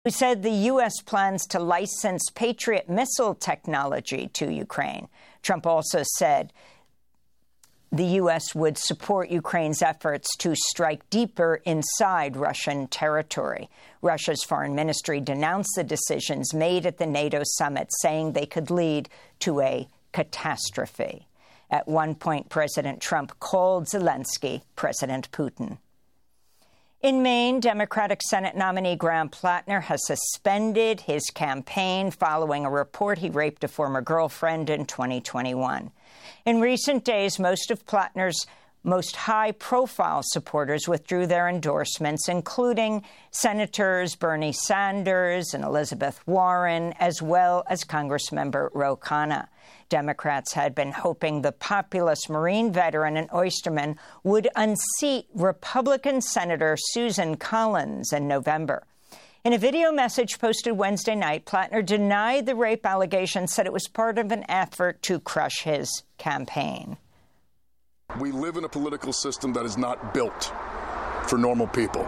who said the U.S. plans to license Patriot missile technology to Ukraine. Trump also said the U.S. would support Ukraine's efforts to strike deeper inside Russian territory. Russia's foreign ministry denounced the decisions made at the NATO summit, saying they could lead to a catastrophe. At one point, President Trump called Zelensky President Putin. In Maine, Democratic Senate nominee Graham Plattner has suspended his campaign following a report he raped a former girlfriend in 2021. In recent days, most of Plattner's most high-profile supporters withdrew their endorsements, including Senators Bernie Sanders and Elizabeth Warren, as well as Congressmember Ro Khanna. Democrats had been hoping the populist Marine veteran and oysterman would unseat Republican Senator Susan Collins in November. In a video message posted Wednesday night, Plattner denied the rape allegations, said it was part of an effort to crush his campaign. We live in a political system that is not built for normal people.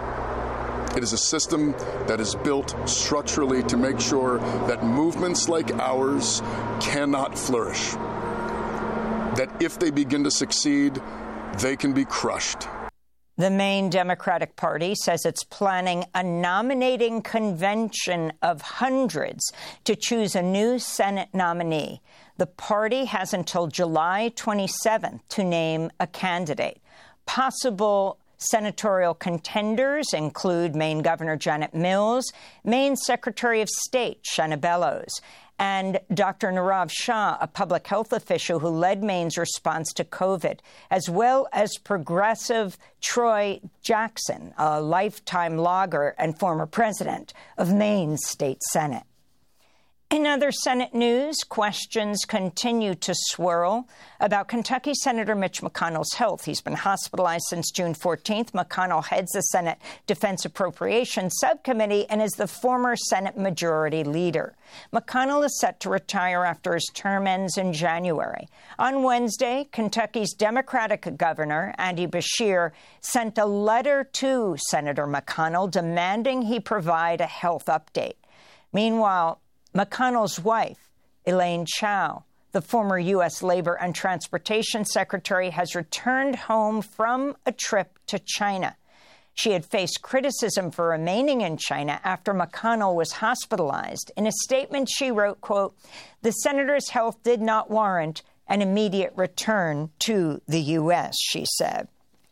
It is a system that is built structurally to make sure that movements like ours cannot flourish. That if they begin to succeed, they can be crushed. The Maine Democratic Party says it's planning a nominating convention of hundreds to choose a new Senate nominee. The party has until July 27th to name a candidate. Possible senatorial contenders include Maine Governor Janet Mills, Maine Secretary of State Shenna Bellows, and Dr. Nirav Shah, a public health official who led Maine's response to COVID, as well as progressive Troy Jackson, a lifetime logger and former president of Maine's state Senate. In other Senate news, questions continue to swirl about Kentucky Senator Mitch McConnell's health. He's been hospitalized since June 14th. McConnell heads the Senate Defense Appropriations Subcommittee and is the former Senate Majority Leader. McConnell is set to retire after his term ends in January. On Wednesday, Kentucky's Democratic Governor, Andy Beshear, sent a letter to Senator McConnell demanding he provide a health update. Meanwhile, McConnell's wife, Elaine Chao, the former U.S. Labor and Transportation Secretary, has returned home from a trip to China. She had faced criticism for remaining in China after McConnell was hospitalized. In a statement, she wrote, quote, "The senator's health did not warrant an immediate return to the U.S., she said.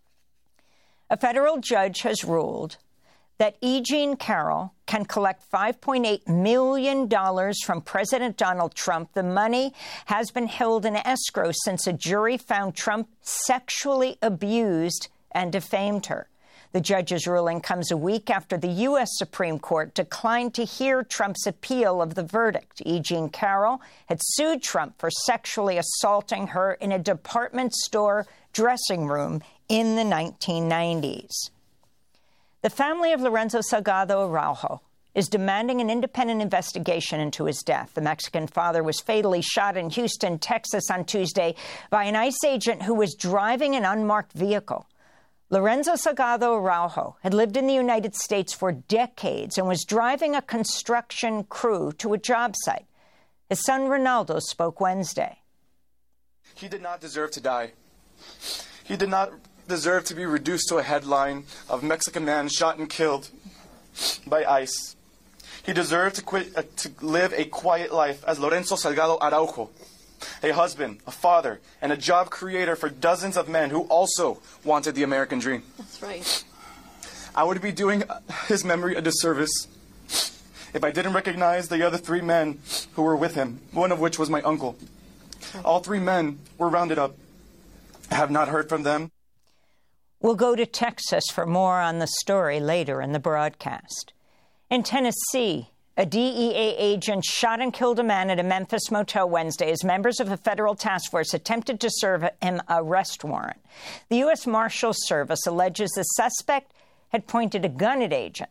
A federal judge has ruled that E. Jean Carroll can collect $5.8 million from President Donald Trump. The money has been held in escrow since a jury found Trump sexually abused and defamed her. The judge's ruling comes a week after the U.S. Supreme Court declined to hear Trump's appeal of the verdict. E. Jean Carroll had sued Trump for sexually assaulting her in a department store dressing room in the 1990s. The family of Lorenzo Salgado Araujo is demanding an independent investigation into his death. The Mexican father was fatally shot in Houston, Texas on Tuesday by an ICE agent who was driving an unmarked vehicle. Lorenzo Salgado Araujo had lived in the United States for decades and was driving a construction crew to a job site. His son Ronaldo spoke Wednesday. He did not deserve to die. He did not deserve to be reduced to a headline of Mexican man shot and killed by ICE. He deserved to live a quiet life as Lorenzo Salgado Araujo, a husband, a father, and a job creator for dozens of men who also wanted the American dream. That's right. I would be doing his memory a disservice if I didn't recognize the other three men who were with him, one of which was my uncle. All three men were rounded up. I have not heard from them. We'll go to Texas for more on the story later in the broadcast. In Tennessee, a DEA agent shot and killed a man at a Memphis motel Wednesday as members of a federal task force attempted to serve him an arrest warrant. The U.S. Marshals Service alleges the suspect had pointed a gun at agents.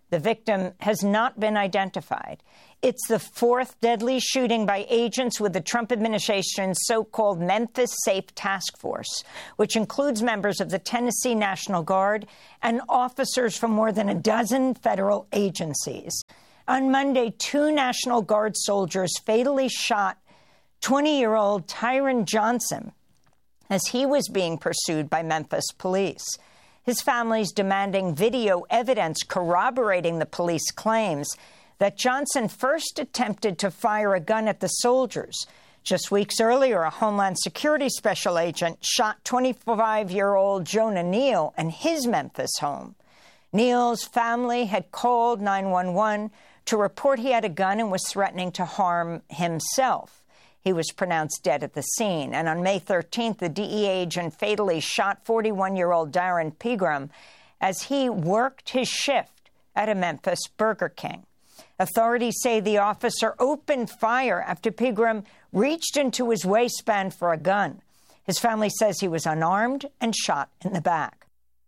The victim has not been identified. It's the fourth deadly shooting by agents with the Trump administration's so-called Memphis Safe Task Force, which includes members of the Tennessee National Guard and officers from more than a dozen federal agencies. On Monday, 2 National Guard soldiers fatally shot 20-year-old Tyron Johnson as he was being pursued by Memphis police. His family's demanding video evidence corroborating the police claims that Johnson first attempted to fire a gun at the soldiers. Just weeks earlier, a Homeland Security special agent shot 25-year-old Jonah Neal in his Memphis home. Neal's family had called 911 to report he had a gun and was threatening to harm himself. He was pronounced dead at the scene. And on May 13th, the DEA agent fatally shot 41-year-old Darren Pegram as he worked his shift at a Memphis Burger King. Authorities say the officer opened fire after Pegram reached into his waistband for a gun. His family says he was unarmed and shot in the back.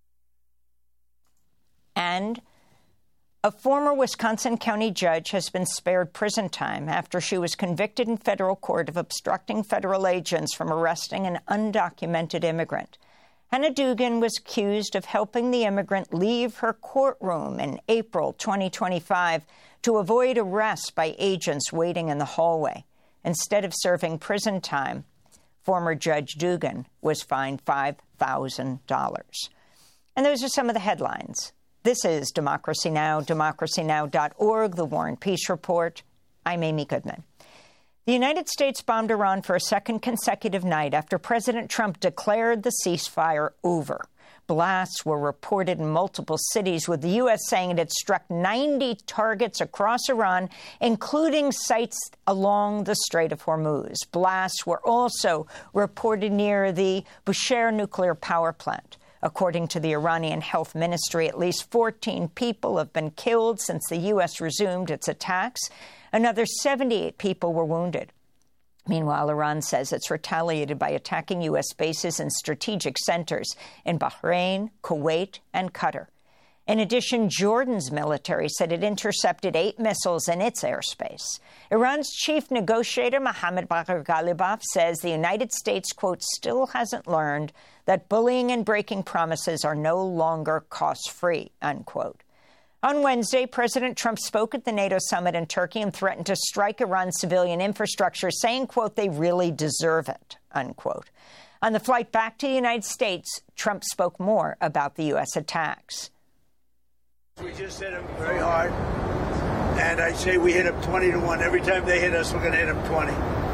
And a former Wisconsin County judge has been spared prison time after she was convicted in federal court of obstructing federal agents from arresting an undocumented immigrant. Hannah Dugan was accused of helping the immigrant leave her courtroom in April 2025 to avoid arrest by agents waiting in the hallway. Instead of serving prison time, former Judge Dugan was fined $5,000. And those are some of the headlines. This is Democracy Now!, democracynow.org, The War and Peace Report. I'm Amy Goodman. The United States bombed Iran for a second consecutive night after President Trump declared the ceasefire over. Blasts were reported in multiple cities, with the U.S. saying it had struck 90 targets across Iran, including sites along the Strait of Hormuz. Blasts were also reported near the Bushehr nuclear power plant. According to the Iranian Health Ministry, at least 14 people have been killed since the U.S. resumed its attacks. Another 78 people were wounded. Meanwhile, Iran says it's retaliated by attacking U.S. bases and strategic centers in Bahrain, Kuwait, and Qatar. In addition, Jordan's military said it intercepted 8 missiles in its airspace. Iran's chief negotiator, Mohammad Bagher Ghalibaf, says the United States, quote, still hasn't learned that bullying and breaking promises are no longer cost-free, unquote. On Wednesday, President Trump spoke at the NATO summit in Turkey and threatened to strike Iran's civilian infrastructure, saying, quote, they really deserve it, unquote. On the flight back to the United States, Trump spoke more about the U.S. attacks. We just hit them very hard, and I say we hit them 20-1. Every time they hit us, we're going to hit them 20.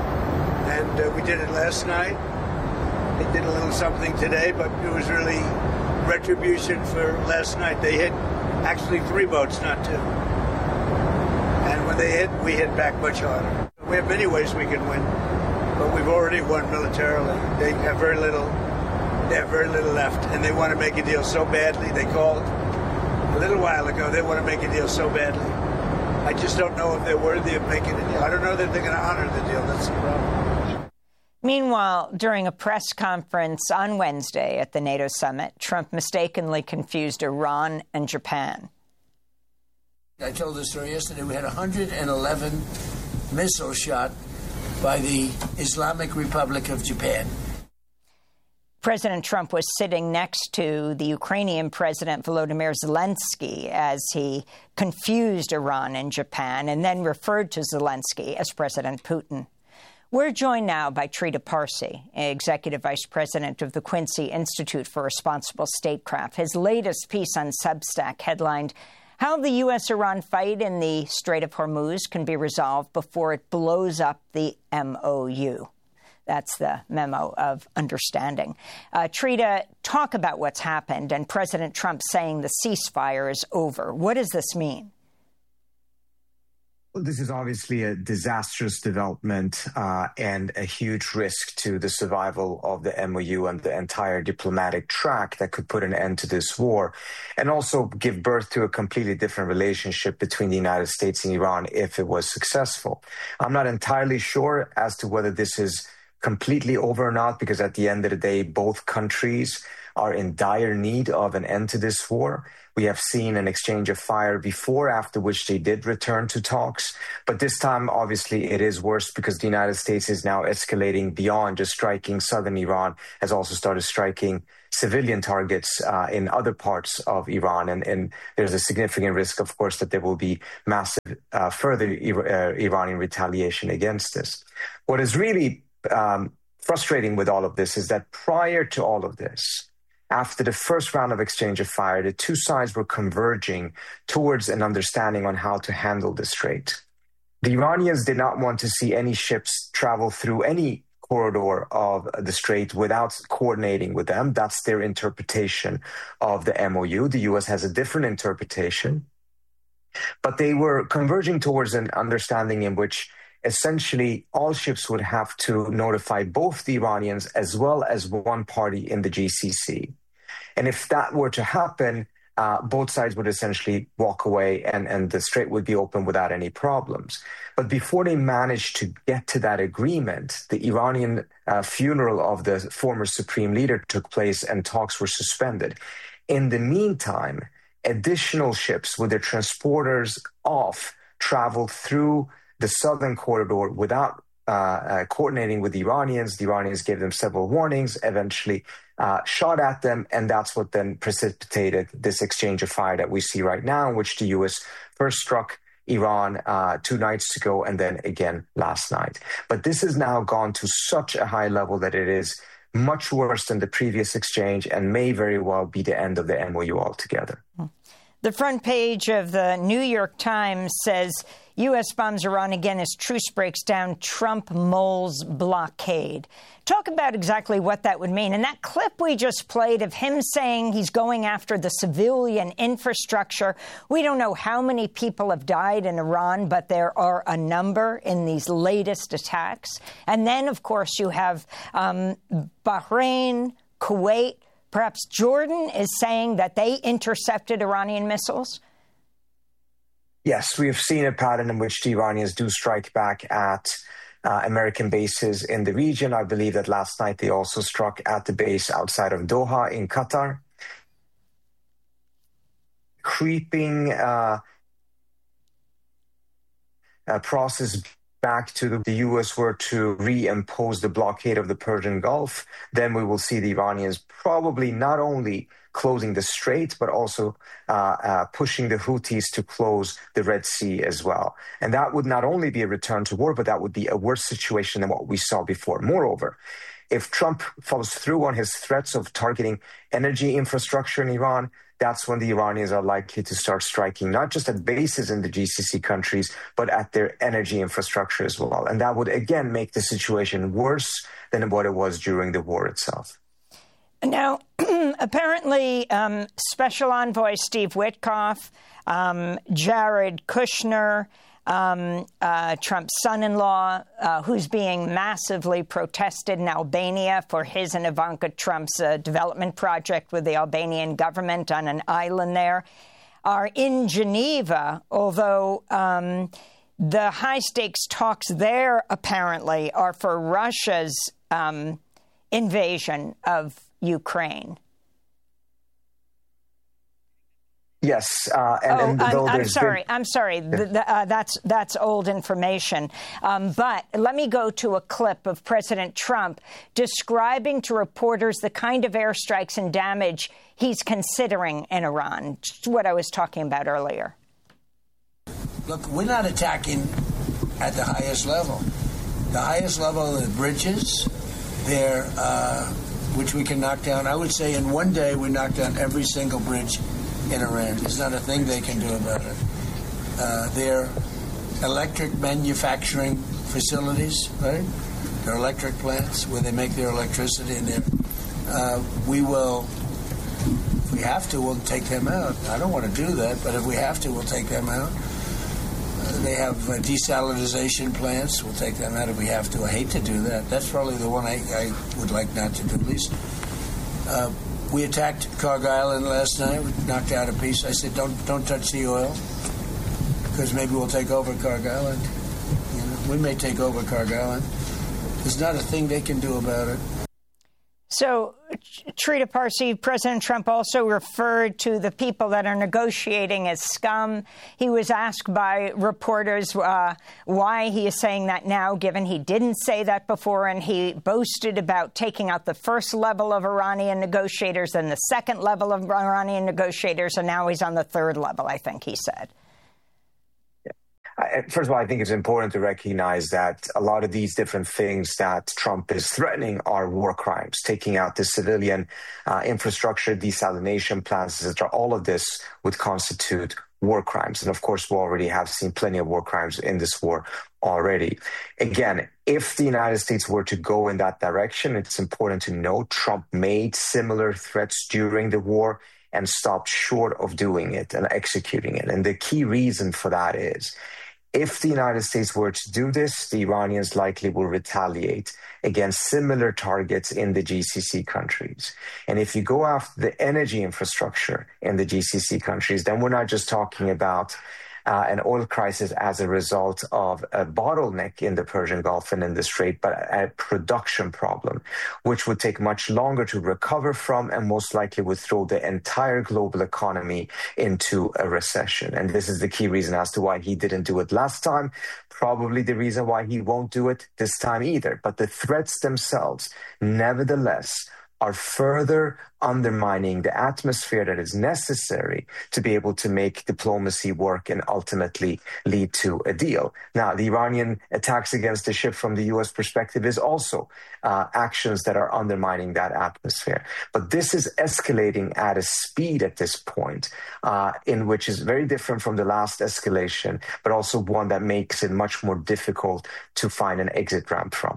And we did it last night. They did a little something today, but it was really retribution for last night. They hit actually 3 boats, not 2. And when they hit, we hit back much harder. We have many ways we can win, but we've already won militarily. They have very little. They have very little left, and they want to make a deal so badly. They called a little while ago. They want to make a deal so badly. I just don't know if they're worthy of making a deal. I don't know that they're going to honor the deal. That's the problem. Meanwhile, during a press conference on Wednesday at the NATO summit, Trump mistakenly confused Iran and Japan. I told the story yesterday. We had 111 missiles shot by the Islamic Republic of Japan. President Trump was sitting next to the Ukrainian President Volodymyr Zelensky as he confused Iran and Japan and then referred to Zelensky as President Putin. We're joined now by Trita Parsi, Executive Vice President of the Quincy Institute for Responsible Statecraft. His latest piece on Substack headlined, How the U.S.-Iran Fight in the Strait of Hormuz Can Be Resolved Before It Blows Up the MOU. That's the memo of understanding. Trita, talk about what's happened and President Trump saying the ceasefire is over. What does this mean? Well, this is obviously a disastrous development and a huge risk to the survival of the MOU and the entire diplomatic track that could put an end to this war and also give birth to a completely different relationship between the United States and Iran if it was successful. I'm not entirely sure as to whether this is completely over or not, because at the end of the day, both countries are in dire need of an end to this war. We have seen an exchange of fire before, after which they did return to talks. But this time, obviously, it is worse because the United States is now escalating beyond just striking southern Iran, has also started striking civilian targets in other parts of Iran. And there's a significant risk, of course, that there will be massive further Iranian retaliation against this. What is really frustrating with all of this is that prior to all of this, after the first round of exchange of fire, the two sides were converging towards an understanding on how to handle the strait. The Iranians did not want to see any ships travel through any corridor of the strait without coordinating with them. That's their interpretation of the MOU. The U.S. has a different interpretation. But they were converging towards an understanding in which essentially all ships would have to notify both the Iranians as well as one party in the GCC. And if that were to happen, both sides would essentially walk away and the strait would be open without any problems. But before they managed to get to that agreement, the Iranian funeral of the former supreme leader took place and talks were suspended. In the meantime, additional ships with their transporters off traveled through the southern corridor without coordinating with the Iranians. The Iranians gave them several warnings, eventually shot at them, and that's what then precipitated this exchange of fire that we see right now, in which the U.S. first struck Iran 2 nights ago and then again last night. But this has now gone to such a high level that it is much worse than the previous exchange and may very well be the end of the MOU altogether. The front page of the New York Times says U.S. bombs Iran again as truce breaks down, Trump mulls blockade. Talk about exactly what that would mean. And that clip we just played of him saying he's going after the civilian infrastructure. We don't know how many people have died in Iran, but there are a number in these latest attacks. And then, of course, you have Bahrain, Kuwait, perhaps Jordan is saying that they intercepted Iranian missiles. Yes, we have seen a pattern in which the Iranians do strike back at American bases in the region. I believe that last night they also struck at the base outside of Doha in Qatar. Creeping process back to the U.S. were to reimpose the blockade of the Persian Gulf, then we will see the Iranians probably not only closing the strait, but also pushing the Houthis to close the Red Sea as well. And that would not only be a return to war, but that would be a worse situation than what we saw before. Moreover, if Trump follows through on his threats of targeting energy infrastructure in Iran, that's when the Iranians are likely to start striking, not just at bases in the GCC countries, but at their energy infrastructure as well. And that would, again, make the situation worse than what it was during the war itself. Now, apparently, Special Envoy Steve Witkoff, Jared Kushner, Trump's son-in-law, who's being massively protested in Albania for his and Ivanka Trump's development project with the Albanian government on an island there, are in Geneva, although the high-stakes talks there apparently are for Russia's invasion of Ukraine. Yes, I'm sorry. That's old information. But let me go to a clip of President Trump describing to reporters the kind of airstrikes and damage he's considering in Iran, what I was talking about earlier. Look, we're not attacking at the highest level. The highest level are the bridges, which we can knock down. I would say in one day we knock down every single bridge in Iran. There's not a thing they can do about it. Their electric manufacturing facilities, right? Their electric plants where they make their electricity in there. We will, if we have to, we'll take them out. I don't want to do that, but if we have to, we'll take them out. They have desalinization plants. We'll take them out if we have to. I hate to do that. That's probably the one I would like not to do, at least. We attacked Karg Island last night. We knocked out a piece. I said, don't touch the oil, because maybe we'll take over Karg Island. We may take over Karg Island. There's not a thing they can do about it. So, Trita Parsi, President Trump also referred to the people that are negotiating as scum. He was asked by reporters why he is saying that now, given he didn't say that before, and he boasted about taking out the first level of Iranian negotiators and the second level of Iranian negotiators, and now he's on the third level, I think he said. First of all, I think it's important to recognize that a lot of these different things that Trump is threatening are war crimes, taking out the civilian infrastructure, desalination plants, etc. All of this would constitute war crimes. And of course, we already have seen plenty of war crimes in this war already. Again, if the United States were to go in that direction, it's important to note Trump made similar threats during the war and stopped short of doing it and executing it. And the key reason for that is, if the United States were to do this, the Iranians likely will retaliate against similar targets in the GCC countries. And if you go after the energy infrastructure in the GCC countries, then we're not just talking about an oil crisis as a result of a bottleneck in the Persian Gulf and in the Strait, but a production problem, which would take much longer to recover from and most likely would throw the entire global economy into a recession. And this is the key reason as to why he didn't do it last time, probably the reason why he won't do it this time either. But the threats themselves, nevertheless, are further undermining the atmosphere that is necessary to be able to make diplomacy work and ultimately lead to a deal. Now, the Iranian attacks against the ship from the U.S. perspective is also actions that are undermining that atmosphere. But this is escalating at a speed at this point, in which is very different from the last escalation, but also one that makes it much more difficult to find an exit ramp from.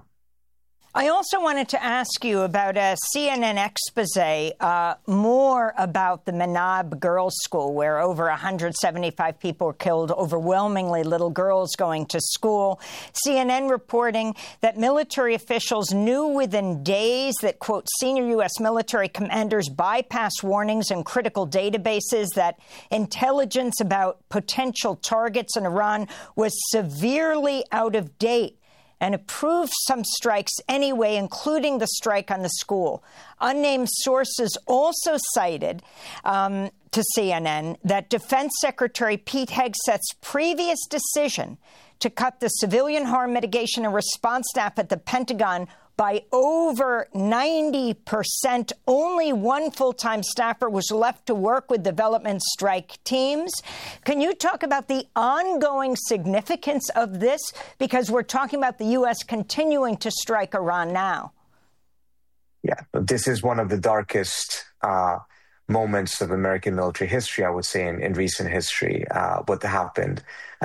I also wanted to ask you about a CNN expose, more about the Menab Girls' School, where over 175 people were killed, overwhelmingly little girls going to school. CNN reporting that military officials knew within days that, quote, senior U.S. military commanders bypassed warnings in critical databases, that intelligence about potential targets in Iran was severely out of date, and approved some strikes anyway, including the strike on the school. Unnamed sources also cited to CNN that Defense Secretary Pete Hegseth's previous decision to cut the civilian harm mitigation and response staff at the Pentagon by over 90%. Only one full-time staffer was left to work with development strike teams. Can you talk about the ongoing significance of this? Because we're talking about the U.S. continuing to strike Iran now. Yeah, this is one of the darkest moments of American military history, I would say, in recent history, what happened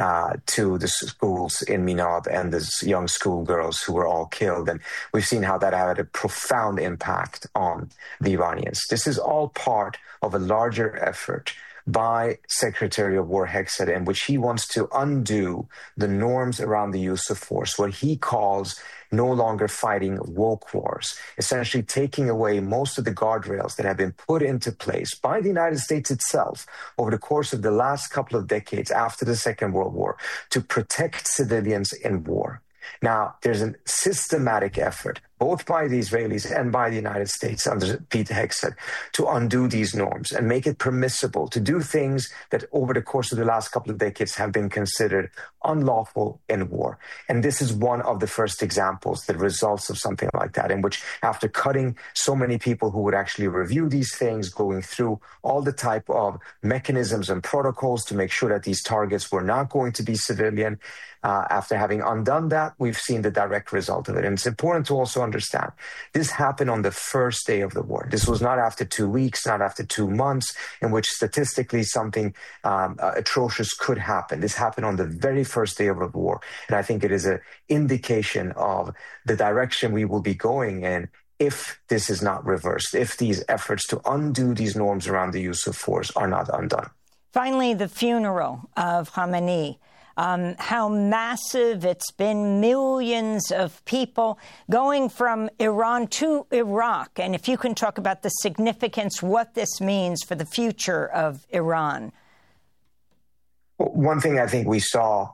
to the schools in Menab and the young schoolgirls who were all killed. And we've seen how that had a profound impact on the Iranians. This is all part of a larger effort by Secretary of War Hegseth, in which he wants to undo the norms around the use of force, what he calls no longer fighting woke wars, essentially taking away most of the guardrails that have been put into place by the United States itself over the course of the last couple of decades after the Second World War to protect civilians in war. Now, there's a systematic effort, both by the Israelis and by the United States under Pete Hegseth, to undo these norms and make it permissible to do things that over the course of the last couple of decades have been considered unlawful in war. And this is one of the first examples, the results of something like that, in which after cutting so many people who would actually review these things, going through all the type of mechanisms and protocols to make sure that these targets were not going to be civilian, after having undone that, we've seen the direct result of it. And it's important to also understand, this happened on the first day of the war. This was not after 2 weeks, not after 2 months, in which statistically something atrocious could happen. This happened on the very first day of the war. And I think it is an indication of the direction we will be going in if this is not reversed, if these efforts to undo these norms around the use of force are not undone. Finally, the funeral of Khamenei. How massive it's been, millions of people going from Iran to Iraq. And if you can talk about the significance, what this means for the future of Iran. One thing I think we saw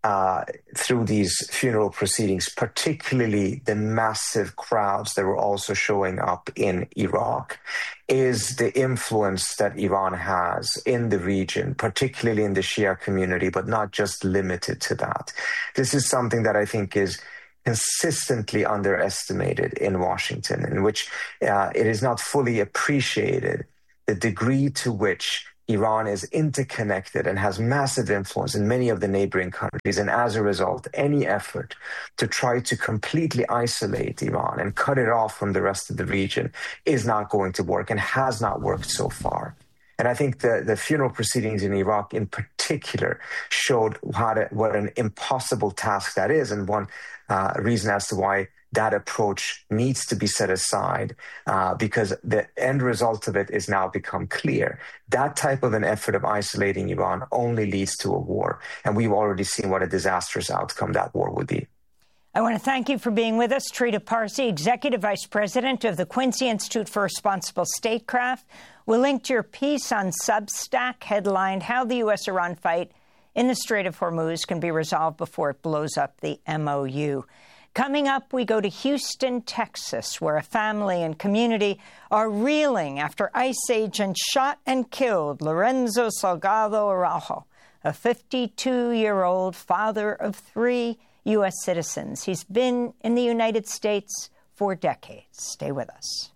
through these funeral proceedings, particularly the massive crowds that were also showing up in Iraq, is the influence that Iran has in the region, particularly in the Shia community, but not just limited to that. This is something that I think is consistently underestimated in Washington, in which it is not fully appreciated the degree to which Iran is interconnected and has massive influence in many of the neighboring countries. And as a result, any effort to try to completely isolate Iran and cut it off from the rest of the region is not going to work and has not worked so far. And I think the funeral proceedings in Iraq in particular showed what an impossible task that is, and one reason as to why that approach needs to be set aside, because the end result of it is now become clear. That type of an effort of isolating Iran only leads to a war, and we've already seen what a disastrous outcome that war would be. I want to thank you for being with us. Trita Parsi, Executive Vice President of the Quincy Institute for Responsible Statecraft. We'll link to your piece on Substack, headlined How the U.S.-Iran Fight in the Strait of Hormuz Can Be Resolved Before It Blows Up the MOU. Coming up, we go to Houston, Texas, where a family and community are reeling after ICE agents shot and killed Lorenzo Salgado Araujo, a 52-year-old father of 3 U.S. citizens. He's been in the United States for decades. Stay with us.